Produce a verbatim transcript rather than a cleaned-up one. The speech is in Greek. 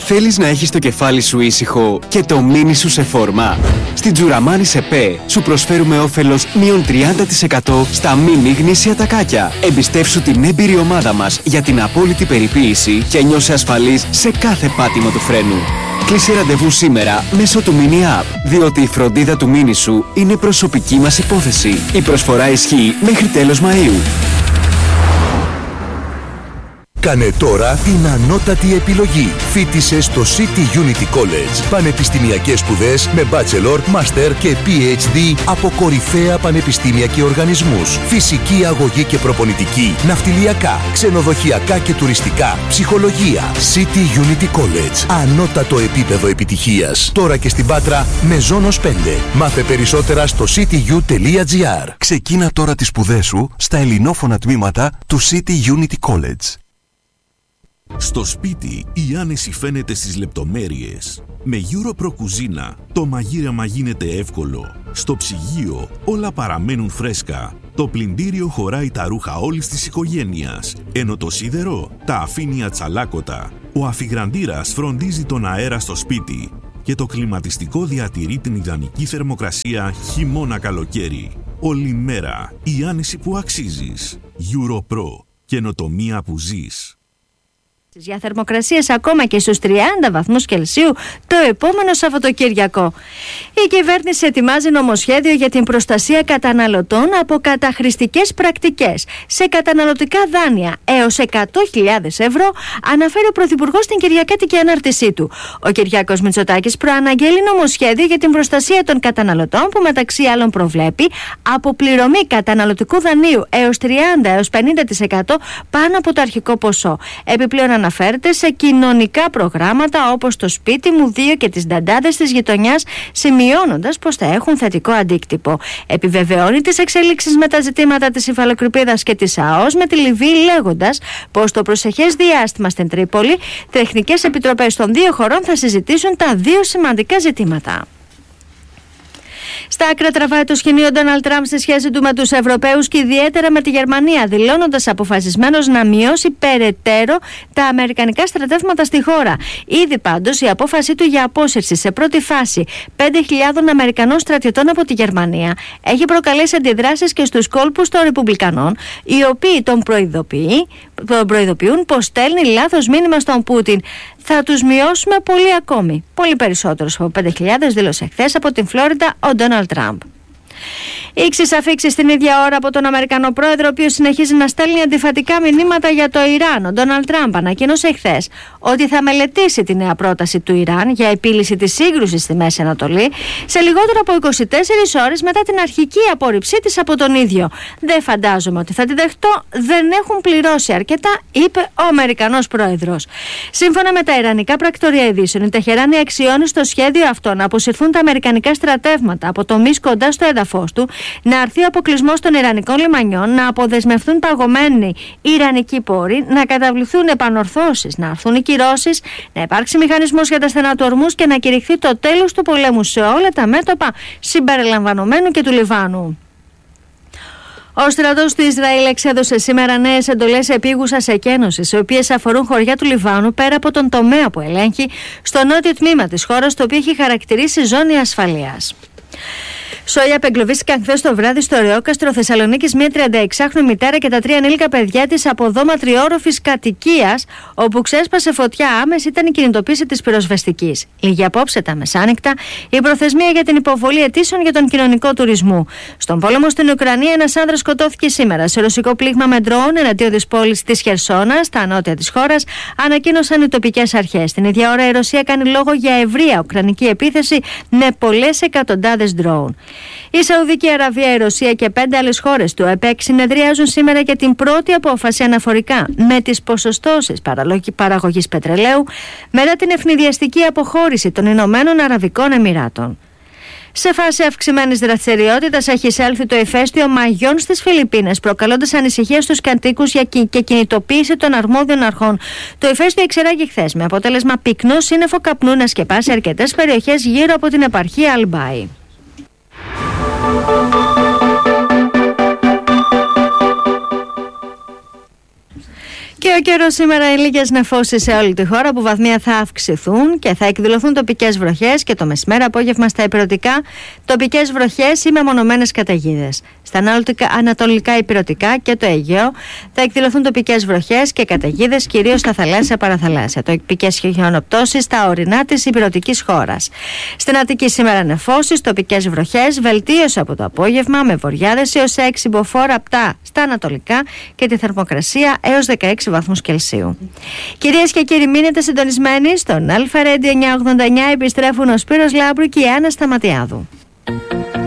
Θέλεις να έχεις το κεφάλι σου ήσυχο και το μίνι σου σε φόρμα? Στην Τζουραμάνι ΣΕΠΕ σου προσφέρουμε όφελος μείον τριάντα τοις εκατό στα μίνι γνήσια τακάκια. Εμπιστεύσου την έμπειρη ομάδα μας για την απόλυτη περιποίηση και νιώσε ασφαλής σε κάθε πάτημα του φρένου. Κλείσε ραντεβού σήμερα μέσω του Mini App, διότι η φροντίδα του μίνι σου είναι προσωπική μας υπόθεση. Η προσφορά ισχύει μέχρι τέλος Μαΐου. Κάνε τώρα την ανώτατη επιλογή. Φοίτησε στο City Unity College. Πανεπιστημιακές σπουδές με Bachelor, Master και πι έιτς ντι από κορυφαία πανεπιστήμια και οργανισμούς. Φυσική αγωγή και προπονητική, ναυτιλιακά, ξενοδοχειακά και τουριστικά, ψυχολογία. City Unity College. Ανώτατο επίπεδο επιτυχίας. Τώρα και στην Πάτρα με Ζώνος πέντε. Μάθε περισσότερα στο cityU τελεία gr. Ξεκίνα τώρα τις σπουδές σου στα ελληνόφωνα τμήματα του City Unity College. Στο σπίτι η άνεση φαίνεται στις λεπτομέρειες. Με EuroPro Cucina το μαγείρεμα γίνεται εύκολο. Στο ψυγείο όλα παραμένουν φρέσκα. Το πλυντήριο χωράει τα ρούχα όλης της οικογένειας, ενώ το σίδερο τα αφήνει ατσαλάκωτα. Ο αφιγραντήρας φροντίζει τον αέρα στο σπίτι και το κλιματιστικό διατηρεί την ιδανική θερμοκρασία χειμώνα-καλοκαίρι. Όλη μέρα η άνεση που αξίζεις. EuroPro. Καινοτομία που ζεις. Για θερμοκρασίες ακόμα και στους τριάντα βαθμούς Κελσίου το επόμενο Σαββατοκύριακο. Η κυβέρνηση ετοιμάζει νομοσχέδιο για την προστασία καταναλωτών από καταχρηστικές πρακτικές σε καταναλωτικά δάνεια έως εκατό χιλιάδες ευρώ, αναφέρει ο Πρωθυπουργός στην Κυριακάτικη ανάρτησή του. Ο Κυριάκος Μητσοτάκης προαναγγέλει νομοσχέδιο για την προστασία των καταναλωτών που μεταξύ άλλων προβλέπει αποπληρωμή καταναλωτικού δανείου έως τριάντα έως πενήντα τοις εκατό πάνω από το αρχικό ποσό. Επιπλέον αναφέρεται σε κοινωνικά προγράμματα όπως το Σπίτι μου δύο και τις νταντάδες της γειτονιάς, σημειώνοντας πως θα έχουν θετικό αντίκτυπο. Επιβεβαιώνει τις εξελίξεις με τα ζητήματα της υφαλοκρηπίδας και της ΑΟΣ με τη Λιβύη, λέγοντας πως το προσεχές διάστημα στην Τρίπολη τεχνικές επιτροπές των δύο χωρών θα συζητήσουν τα δύο σημαντικά ζητήματα. Στα άκρα τραβάει το σκηνή ο Ντόναλντ Τραμπ στη σχέση του με τους Ευρωπαίους και ιδιαίτερα με τη Γερμανία, δηλώνοντας αποφασισμένος να μειώσει περαιτέρω τα αμερικανικά στρατεύματα στη χώρα. Ήδη πάντως η απόφαση του για απόσυρση σε πρώτη φάση πέντε χιλιάδες Αμερικανών στρατιωτών από τη Γερμανία έχει προκαλέσει αντιδράσεις και στους κόλπους των Ρεπουμπλικανών, οι οποίοι τον, τον προειδοποιούν πως στέλνει λάθος μήνυμα στον Πούτιν. Θα τους μειώσουμε πολύ ακόμη. Πολύ περισσότερους από πέντε χιλιάδες, δήλωσε χθες από την Φλόριντα ο Ντόναλντ Τραμπ. Ήξεις αφήξεις την ίδια ώρα από τον Αμερικανό πρόεδρο, ο οποίος συνεχίζει να στέλνει αντιφατικά μηνύματα για το Ιράν. Ο Ντόναλντ Τραμπ ανακοίνωσε χθες ότι θα μελετήσει τη νέα πρόταση του Ιράν για επίλυση της σύγκρουσης στη Μέση Ανατολή σε λιγότερο από είκοσι τέσσερις ώρες μετά την αρχική απόρριψή της από τον ίδιο. Δεν φαντάζομαι ότι θα τη δεχτώ, δεν έχουν πληρώσει αρκετά, είπε ο Αμερικανός πρόεδρος. Σύμφωνα με τα ιρανικά πρακτορία ειδήσεων, η Τεχεράνη αξιώνει στο σχέδιο αυτό να αποσυρθούν τα αμερικανικά στρατεύματα από τομείς κοντά στο έδαφος του, να αρθεί ο αποκλεισμός των ιρανικών λιμανιών, να αποδεσμευτούν παγωμένοι ιρανικοί πόροι, να καταβληθούν επανορθώσεις, να αρθούν οι κυρώσεις, να υπάρξει μηχανισμός για τα στενά του ορμούς και να κηρυχθεί το τέλος του πολέμου σε όλα τα μέτωπα συμπεριλαμβανομένου και του Λιβάνου. Ο στρατός του Ισραήλ εξέδωσε σήμερα νέες εντολές επίγουσας εκένωσης, οι οποίες αφορούν χωριά του Λιβάνου πέρα από τον τομέα που ελέγχει στο νότιο τμήμα της χώρας, το οποίο έχει χαρακτηρίσει ζώνη ασφαλείας. Σόλια απεγκλωβίστηκαν χθες το βράδυ στο Ρεόκαστρο Θεσσαλονίκης μία τριανταεξάχρονη μητέρα και τα τρία ανήλικα παιδιά της από δώμα τριόροφης κατοικίας, όπου ξέσπασε φωτιά άμεση ήταν η κινητοποίηση της πυροσβεστικής. Λίγη απόψε τα μεσάνυχτα η προθεσμία για την υποβολή αιτήσεων για τον κοινωνικό τουρισμό. Στον πόλεμο στην Ουκρανία, ένας άνδρας σκοτώθηκε σήμερα σε ρωσικό πλήγμα με ντρόουν εναντίον της πόλης της Χερσόνα, στα νότια της χώρας, ανακοίνωσαν οι τοπικές αρχές. Την ίδια ώρα η Ρωσία κάνει λόγο για ευρεία ουκρανική επίθεση με πολλές εκατοντάδες ντρόουν. Η Σαουδική Αραβία, η Ρωσία και πέντε άλλες χώρες του ΟΠΕΚ συνεδριάζουν σήμερα για την πρώτη απόφαση αναφορικά με τις ποσοστώσεις παραγωγής πετρελαίου μετά την ευνηδιαστική αποχώρηση των Ηνωμένων Αραβικών Εμιράτων. Σε φάση αυξημένης δραστηριότητας έχει εισέλθει το ηφαίστειο Μαγιόν στις Φιλιππίνες, προκαλώντας ανησυχία στους κατοίκους και κινητοποίηση των αρμόδιων αρχών. Το ηφαίστειο εξεράγει χθες με αποτέλεσμα πυκνό σύννεφο καπνού να σκεπάσει αρκετές περιοχές γύρω από την επαρχία Αλμπάι. Και Και ο καιρός σήμερα, οι λίγες νεφώσεις σε όλη τη χώρα που βαθμία θα αυξηθούν και θα εκδηλωθούν τοπικές βροχές και το μεσημέρι απόγευμα στα ηπειρωτικά τοπικές βροχές ή μεμονωμένες καταιγίδες. Στα ανατολικά ηπειρωτικά και το Αιγαίο θα εκδηλωθούν τοπικές βροχές και καταιγίδες, κυρίως στα θαλάσσια παραθαλάσσια. Τοπικές χιονοπτώσεις στα ορεινά της ηπειρωτικής χώρας. Στην Αττική σήμερα νεφώσεις, τοπικές βροχές, βελτίωση από το απόγευμα με βοριάδες έως έξι μποφόρ απτά στα ανατολικά και τη θερμοκρασία έως δεκαέξι βαθμούς Κελσίου. Κυρίες και κύριοι, μείνετε συντονισμένοι στον Αλφα Radio εννιακόσια ογδόντα εννιά. Επιστρέφουν ο Σπύρος Λάμπρου και η Άννα Σταματιάδου.